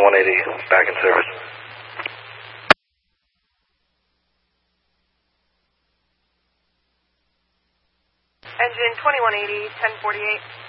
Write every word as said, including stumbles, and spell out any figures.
twenty-one eighty, back in service. Engine twenty-one eighty, ten forty-eight.